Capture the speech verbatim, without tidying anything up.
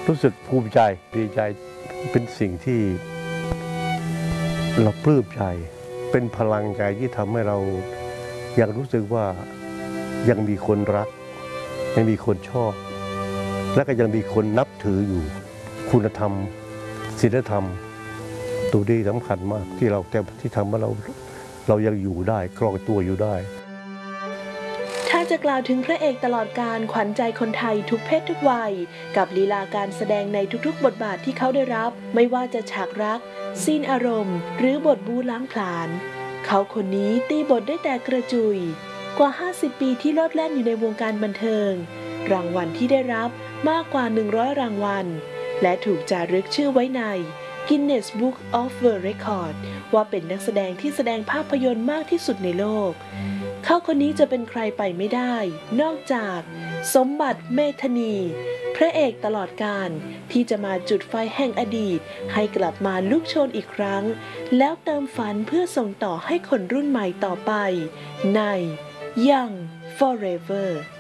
รู้สึกภูมิใจดีใจเป็นสิ่งที่เราปลื้มใจเป็นพลังใจที่ทำให้เรายังรู้สึกว่ายังมีคนรักยังมีคนชอบและก็ยังมีคนนับถืออยู่คุณธรรมศีลธรรมตัวนี้สำคัญมากที่เราแต่ที่ทำให้เราเรายังอยู่ได้ครองตัวอยู่ได้ถ้าจะกล่าวถึงพระเอกตลอดกาลขวัญใจคนไทยทุกเพศทุกวัยกับลีลาการแสดงในทุกๆบทบาทที่เขาได้รับไม่ว่าจะฉากรักซีนอารมณ์หรือบทบู๊ล้างผลาญเขาคนนี้ตีบทได้แต่กระจุยกว่าห้าสิบปีที่โลดแล่นอยู่ในวงการบันเทิงรางวัลที่ได้รับมากกว่าหนึ่งร้อยรางวัลและถูกจารึกชื่อไว้ใน Guinness Book of World Record ว่าเป็นนักแสดงที่แสดงภาพยนตร์มากที่สุดในโลกเขาคนนี้จะเป็นใครไปไม่ได้นอกจากสมบัติเมธานีพระเอกตลอดกาลที่จะมาจุดไฟแห่งอดีตให้กลับมาลุกโชนอีกครั้งแล้วเติมฝันเพื่อส่งต่อให้คนรุ่นใหม่ต่อไปใน Young Forever